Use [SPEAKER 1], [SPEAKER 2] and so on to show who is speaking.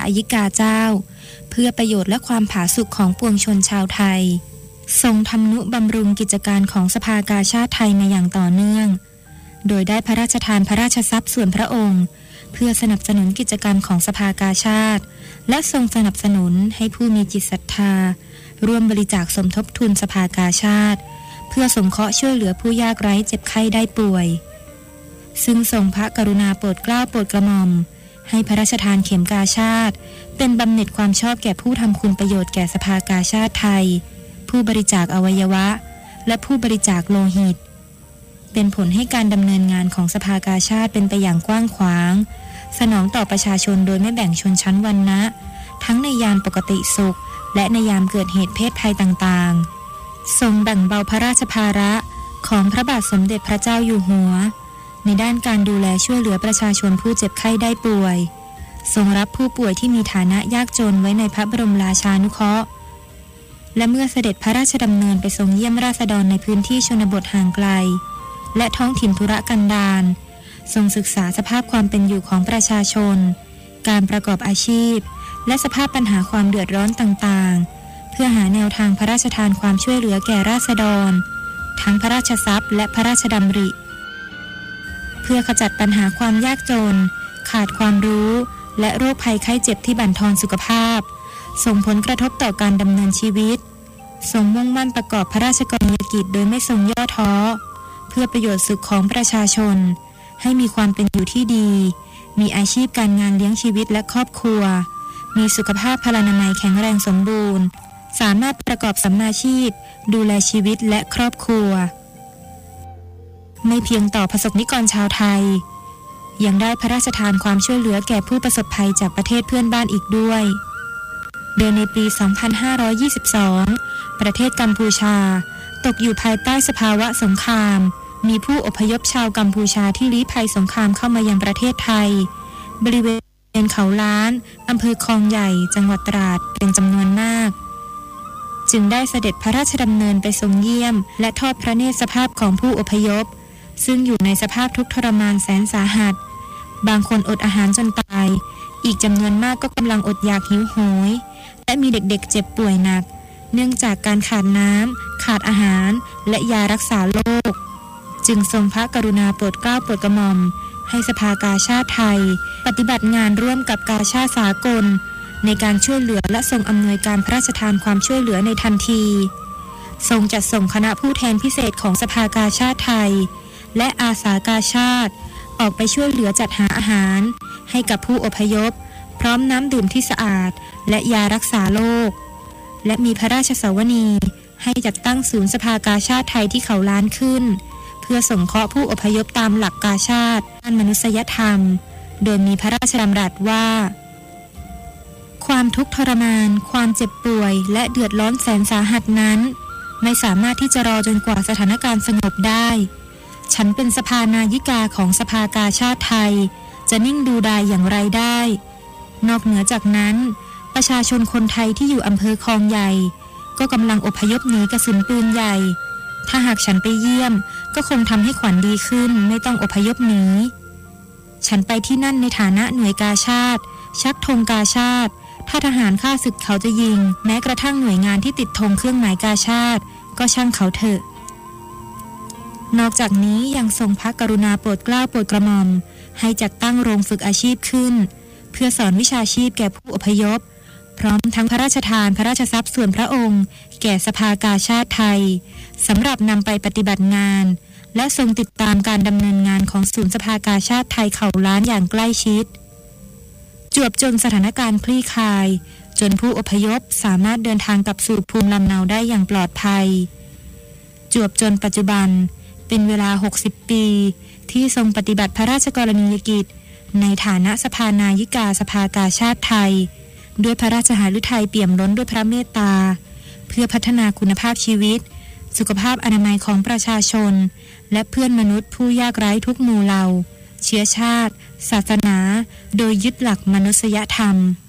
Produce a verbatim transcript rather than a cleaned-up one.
[SPEAKER 1] อัยิกาเจ้าเพื่อประโยชน์และความผาสุกของปวงชนชาวไทยทรงทำนุบำรุงกิจการของสภากาชาดไทยมาอย่างต่อเนื่องโดยได้พระราชทานพระราชทรัพย์ส่วนพระองค์เพื่อสนับสนุนกิจกรรมของสภากาชาดและทรงสนับสนุนให้ผู้มีจิตศรัทธาร่วมบริจาคสมทบทุนสภากาชาดเพื่อสงเคราะห์ช่วยเหลือผู้ยากไร้เจ็บไข้ได้ป่วยซึ่งทรงพระกรุณาโปรดเกล้าโปรดกระหม่อมให้พระราชทานเข็มกาชาดเป็นบำเหน็จความชอบแก่ผู้ทำคุณประโยชน์แก่สภากาชาดไทยผู้บริจาคอวัยวะและผู้บริจาคโลหิตเป็นผลให้การดำเนินงานของสภากาชาดเป็นไปอย่างกว้างขวางสนองต่อประชาชนโดยไม่แบ่งชนชั้นวรรณะทั้งในยามปกติสุขและในยามเกิดเหตุเพศภัยต่างๆทรงแบ่งเบาพระราชภาระของพระบาทสมเด็จพระเจ้าอยู่หัวในด้านการดูแลช่วยเหลือประชาชนผู้เจ็บไข้ได้ป่วยทรงรับผู้ป่วยที่มีฐานะยากจนไว้ในพระบรมราชานุเคราะห์และเมื่อเสด็จพระราชดำเนินไปทรงเยี่ยมราษฎรในพื้นที่ชนบทห่างไกลและท้องถิ่นทุรกันดารทรงศึกษาสภาพความเป็นอยู่ของประชาชนการประกอบอาชีพและสภาพปัญหาความเดือดร้อนต่างๆเพื่อหาแนวทางพระราชทานความช่วยเหลือแก่ราษฎรทั้งพระราชทรัพย์และพระราชดำริเพื่อขจัดปัญหาความยากจนขาดความรู้และโรคภัยไข้เจ็บที่บั่นทอนสุขภาพส่งผลกระทบต่อการดำเนินชีวิตทรงมุ่งมั่นประกอบพระราชกรณียกิจโดยไม่ทรงย่อท้อเพื่อประโยชน์สุขของประชาชนให้มีความเป็นอยู่ที่ดีมีอาชีพการงานเลี้ยงชีวิตและครอบครัวมีสุขภาพพลานามัยแข็งแรงสมบูรณ์สามารถประกอบสัมมาชีพดูแลชีวิตและครอบครัวไม่เพียงต่อประสบนิกรชาวไทยยังได้พระราชทานความช่วยเหลือแก่ผู้ประสบภัยจากประเทศเพื่อนบ้านอีกด้วยโดยในปี สองพันห้าร้อยยี่สิบสอง ประเทศกัมพูชาตกอยู่ภายใต้สภาวะสงครามมีผู้อพยพชาวกัมพูชาที่ลี้ภัยสงครามเข้ามายังประเทศไทยบริเวณเขาล้านอำเภอคลองใหญ่จังหวัดตราดเป็นจำนวนมากจึงได้เสด็จพระราชดำเนินไปทรงเยี่ยมและทอดพระเนตรสภาพของผู้อพยพซึ่งอยู่ในสภาพทุกข์ทรมานแสนสาหัสบางคนอดอาหารจนตายอีกจำนวนมากก็กำลังอดอยากหิวโหยและมีเด็กๆเจ็บป่วยหนักเนื่องจากการขาดน้ำขาดอาหารและยารักษาโรคจึงทรงพระกรุณาโปรดเกล้าโปรดกระหม่อมให้สภากาชาดไทยปฏิบัติงานร่วมกับกาชาดสากลในการช่วยเหลือและทรงอำนวยการพระราชทานความช่วยเหลือในทันทีทรงจัดส่งคณะผู้แทนพิเศษของสภากาชาดไทยและอาสากาชาดออกไปช่วยเหลือจัดหาอาหารให้กับผู้อพยพพร้อมน้ำดื่มที่สะอาดและยารักษาโรคและมีพระราชสวนีให้จัดตั้งศูนย์สภากาชาดไทยที่เขาล้านขึ้นเพื่อสงเคราะห์ผู้อพยพตามหลักกาชาดด้านมนุษยธรรมโดยมีพระราชดำรัสว่าความทุกข์ทรมานความเจ็บป่วยและเดือดร้อนแสนสาหัสนั้นไม่สามารถที่จะรอจนกว่าสถานการณ์สงบได้ฉันเป็นสภานายิกาของสภากาชาดไทยจะนิ่งดูดายอย่างไรได้นอกเหนือจากนั้นประชาชนคนไทยที่อยู่อำเภอคลองใหญ่ก็กำลังอพยพหนีกระสุนปืนใหญ่ถ้าหากฉันไปเยี่ยมก็คงทำให้ขวัญดีขึ้นไม่ต้องอพยพหนีฉันไปที่นั่นในฐานะหน่วยกาชาดชักธงกาชาดถ้าทหารฆ่าศึกเขาจะยิงแม้กระทั่งหน่วยงานที่ติดธงเครื่องหมายกาชาดก็ช่างเขาเถอะนอกจากนี้ยังทรงพระกรุณาโปรดเกล้าโปรดกระหม่อมให้จัดตั้งโรงฝึกอาชีพขึ้นเพื่อสอนวิชาชีพแก่ผู้อพยพพร้อมทั้งพระราชทานพระราชทรัพย์ส่วนพระองค์แก่สภากาชาดไทยสำหรับนำไปปฏิบัติงานและทรงติดตามการดำเนินงานของศูนย์สภากาชาดไทยเขาล้านอย่างใกล้ชิดจวบจนสถานการณ์คลี่คลายจนผู้อพยพสามารถเดินทางกลับสู่ภูมิลำเนาได้อย่างปลอดภัยจวบจนปัจจุบันเป็นเวลาหกสิบปีที่ทรงปฏิบัติพระราชกรณียกิจในฐานะสภานายิกาสภากาชาดไทยด้วยพระราชหฤทัยเปี่ยมล้นด้วยพระเมตตาเพื่อพัฒนาคุณภาพชีวิตสุขภาพอนามัยของประชาชนและเพื่อนมนุษย์ผู้ยากไร้ทุกหมู่เหล่าเชื้อชาติศาสนาโดยยึดหลักมนุษยธรรม